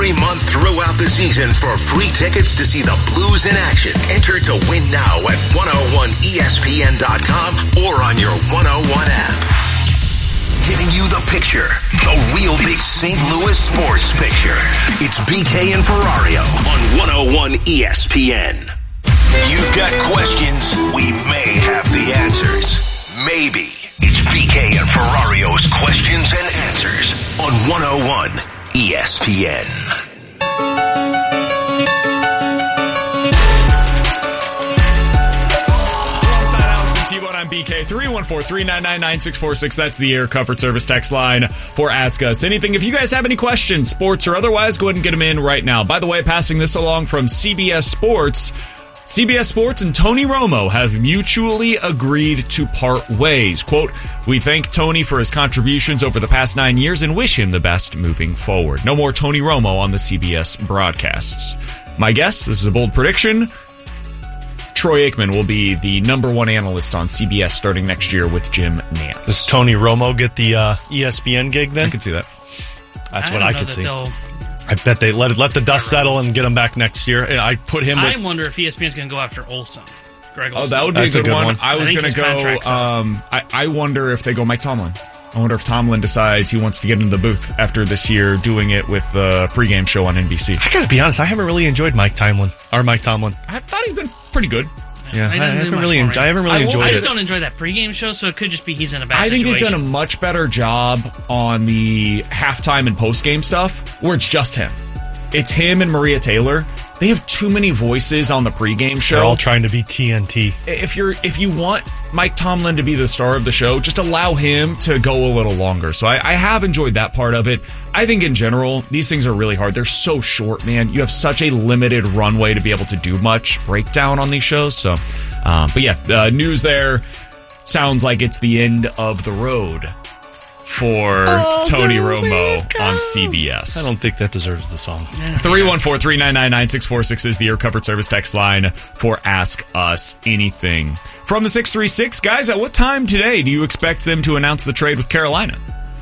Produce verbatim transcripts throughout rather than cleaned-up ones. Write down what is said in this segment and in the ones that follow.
every month throughout the season for free tickets to see the Blues in action. Enter to win now at one oh one E S P N dot com or on your one oh one app. Giving you the picture, the real big Saint Louis sports picture. It's B K and Ferrario on one oh one E S P N. You've got questions, we may have the answers. Maybe. It's B K and Ferrario's Questions and Answers on one oh one E S P N. I'm B K, three one four, three nine nine, nine six four six. That's the Air Comfort Service text line for Ask Us Anything. If you guys have any questions, sports or otherwise, go ahead and get them in right now. By the way, passing this along from C B S Sports, C B S Sports and Tony Romo have mutually agreed to part ways. Quote, we thank Tony for his contributions over the past nine years and wish him the best moving forward. No more Tony Romo on the C B S broadcasts. My guess, this is a bold prediction, Troy Aikman will be the number one analyst on C B S starting next year with Jim Nance. Does Tony Romo get the uh, E S P N gig then? I could see that. That's I what I could see. I bet they let let the dust settle and get him back next year. And I put him with... I wonder if E S P N's going to go after Olsen. Greg Olsen. Oh, that would be That's a good, a good one. one. I was I going to go... Um, I, I wonder if they go Mike Tomlin. I wonder if Tomlin decides he wants to get into the booth after this year doing it with the pregame show on N B C. I got to be honest, I haven't really enjoyed Mike Tomlin. Or Mike Tomlin. I thought he's been pretty good. Yeah, I, I haven't really, en- I haven't really I enjoyed I it. just don't enjoy that pregame show, so it could just be he's in a bad I think situation. they've done a much better job on the halftime and postgame stuff, where it's just him. It's him and Maria Taylor. They have too many voices on the pregame show. They're all trying to be T N T. If you're, if you want Mike Tomlin to be the star of the show, just allow him to go a little longer. So I, I have enjoyed that part of it. I think in general, these things are really hard. They're so short, man. You have such a limited runway to be able to do much breakdown on these shows. So, um, but yeah, uh, news there sounds like it's the end of the road for oh, Tony Romo on C B S. I don't think that deserves the song. three one four, three nine nine, nine six four six is the Air Comfort Service text line for Ask Us Anything. From the six three six, guys, at what time today do you expect them to announce the trade with Carolina?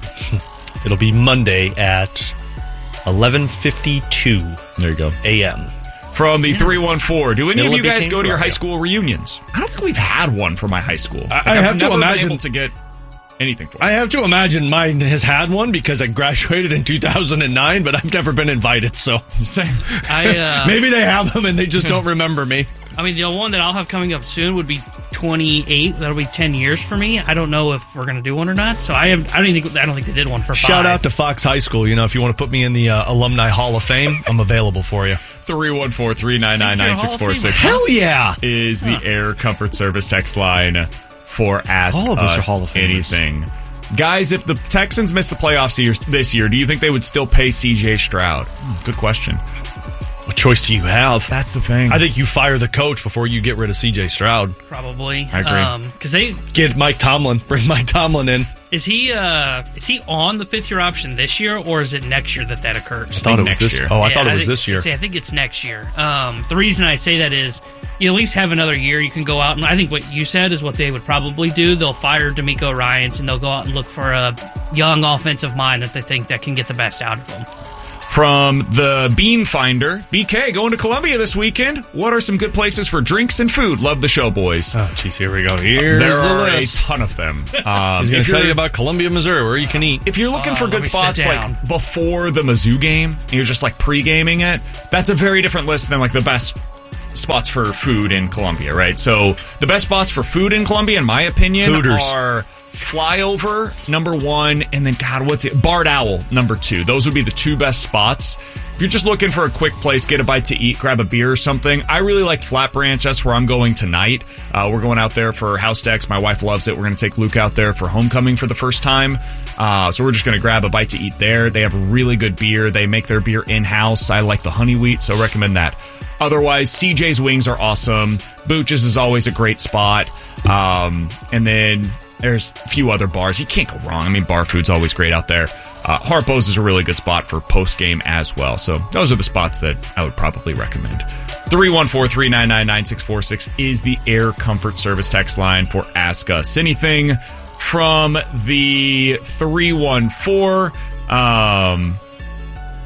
It'll be Monday at eleven fifty-two There you go. a m From the yes. three one four, do any It'll of you guys go to your Ferrario. high school reunions? I don't think we've had one for my high school. I, like, I I've have to never imagine been able to get anything for it. I have to imagine mine has had one because I graduated in two thousand nine, but I've never been invited, so Same. I, uh, maybe they have them and they just don't remember me. I mean, the one that I'll have coming up soon would be twenty-eight. That'll be ten years for me. I don't know if we're going to do one or not. So I have. I don't even think. I don't think they did one for five. Shout out to Fox High School. You know, if you want to put me in the uh, Alumni Hall of Fame, I'm available for you. three one four, three nine nine, nine six four six Hell yeah! Is the huh. Air Comfort Service text line for Ask All of us, us are Hall of Anything. Guys, if the Texans miss the playoffs this year, do you think they would still pay C J Stroud? Good question. What choice do you have? That's the thing. I think you fire the coach before you get rid of C J Stroud. Probably. I agree. Because um, they get Mike Tomlin. Bring Mike Tomlin in. Is he uh, is he on the fifth year option this year, or is it next year that that occurs? I thought it was this year. Oh, I yeah, thought it was I think, this year. See, I think it's next year. Um, the reason I say that is you at least have another year. You can go out, and I think what you said is what they would probably do. They'll fire DeMeco Ryans, and they'll go out and look for a young offensive mind that they think that can get the best out of them. From the Bean Finder, B K, going to Columbia this weekend. What are some good places for drinks and food? Love the show, boys. Oh, jeez, here we go. Here's there the are list. a ton of them. Um, He's going to tell you about Columbia, Missouri, where you can eat. If you're looking uh, for good spots like before the Mizzou game, and you're just like pre-gaming it, that's a very different list than like the best spots for food in Columbia, right? So the best spots for food in Columbia, in my opinion, Hooters. are Flyover, number one, and then, God, what's it? Barred Owl, number two. Those would be the two best spots. If you're just looking for a quick place, get a bite to eat, grab a beer or something, I really like Flat Branch. That's where I'm going tonight. Uh, we're going out there for house decks. My wife loves it. We're going to take Luke out there for homecoming for the first time. Uh, so we're just going to grab a bite to eat there. They have really good beer. They make their beer in-house. I like the honey wheat, so recommend that. Otherwise, C J's Wings are awesome. Booch's is always a great spot. Um, and then there's a few other bars. You can't go wrong. I mean, bar food's always great out there. Uh, Harpo's is a really good spot for post-game as well. So those are the spots that I would probably recommend. three one four, three nine nine, nine six four six is the Air Comfort Service text line for Ask Us Anything. From the three one four, um...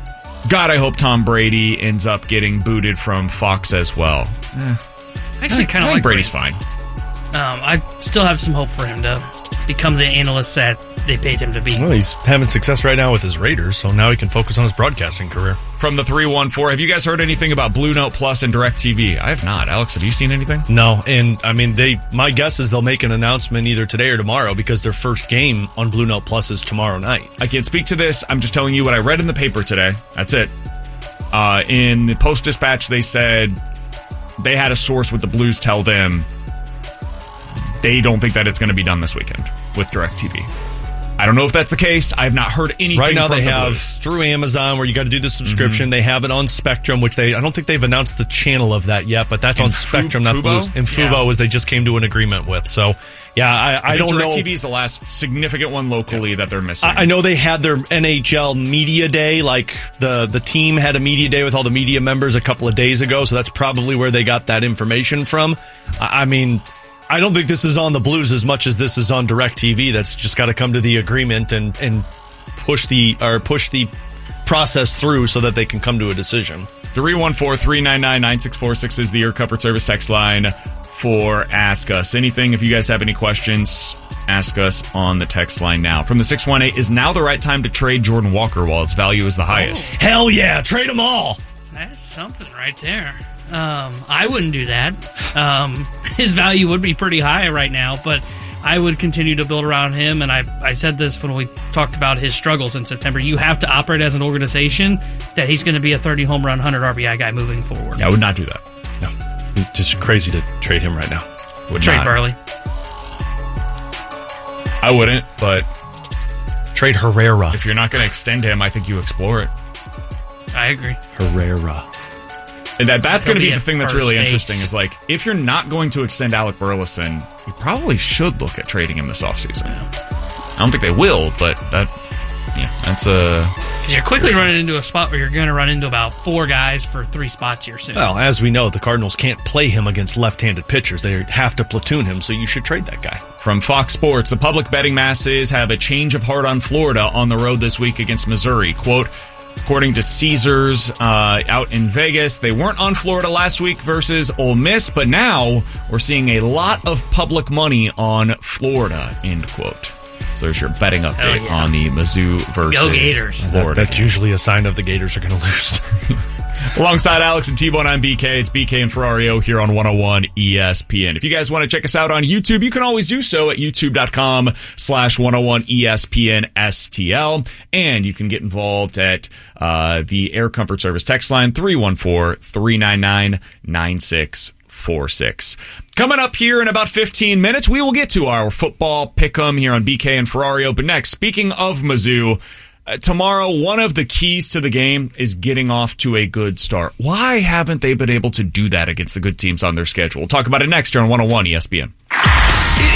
God, I hope Tom Brady ends up getting booted from Fox as well. Eh. I actually kind of like Brady's Brady. fine. Um, I still have some hope for him to become the analyst that they paid him to be. Well, he's having success right now with his Raiders, so now he can focus on his broadcasting career. From the three one four, have you guys heard anything about Blue Note Plus and DirecTV? I have not. Alex, have you seen anything? No, and I mean, they. My guess is they'll make an announcement either today or tomorrow because their first game on Blue Note Plus is tomorrow night. I can't speak to this. I'm just telling you what I read in the paper today. That's it. Uh, in the Post-Dispatch, they said they had a source with the Blues tell them they don't think that it's going to be done this weekend with DirecTV. I don't know if that's the case. I have not heard anything. Right now, from they the have Blues. through Amazon where you got to do the subscription. Mm-hmm. They have it on Spectrum, which they I don't think they've announced the channel of that yet, but that's In on Fu- Spectrum, not Fubo? Blues. And Fubo, Yeah. as they just came to an agreement with. So, yeah, I, I, I don't know. DirecTV is the last significant one locally yeah. that they're missing. I, I know they had their N H L media day, like the the team had a media day with all the media members a couple of days ago. So that's probably where they got that information from. I, I mean. I don't think this is on the Blues as much as this is on DirecTV. That's just got to come to the agreement and, and push the or push the process through so that they can come to a decision. three one four, three nine nine, nine six four six is the Air Comfort Service text line for Ask Us. Anything, if you guys have any questions, ask us on the text line now. From the six one eight, is now the right time to trade Jordan Walker while its value is the highest? Oh. Hell yeah, trade them all. That's something right there. Um, I wouldn't do that. Um, his value would be pretty high right now, but I would continue to build around him. And I, I said this when we talked about his struggles in September. You have to operate as an organization that he's going to be a thirty home run, one hundred R B I guy moving forward. Yeah, I would not do that. No, it's just crazy to trade him right now. Would trade not. Burley. I wouldn't, but trade Herrera. If you're not going to extend him, I think you explore it. I agree. Herrera. And that, that's going to be, be the thing that's really base. interesting is, like, if you're not going to extend Alec Burleson, you probably should look at trading him this offseason. Yeah. I don't think they will, but that, yeah, that's a... You're quickly running into a spot where you're going to run into about four guys for three spots here soon. Well, as we know, the Cardinals can't play him against left-handed pitchers. They have to platoon him, so you should trade that guy. From Fox Sports, the public betting masses have a change of heart on Florida on the road this week against Missouri. Quote, according to Caesars uh, out in Vegas, they weren't on Florida last week versus Ole Miss, but now we're seeing a lot of public money on Florida, end quote. So there's your betting update yeah. on the Mizzou versus Go Gators. Florida. That, that's usually a sign of the Gators are going to lose. Alongside Alex and T-Bone, I'm B K. It's B K and Ferrario here on one oh one E S P N. If you guys want to check us out on YouTube, you can always do so at youtube.com slash 101 ESPN STL. And you can get involved at uh, the Air Comfort Service text line three one four, three nine nine, nine six four six. Coming up here in about fifteen minutes, we will get to our football pick'em here on B K and Ferrario. But next, speaking of Mizzou, Uh, tomorrow, one of the keys to the game is getting off to a good start. Why haven't they been able to do that against the good teams on their schedule? We'll talk about it next here on one oh one E S P N.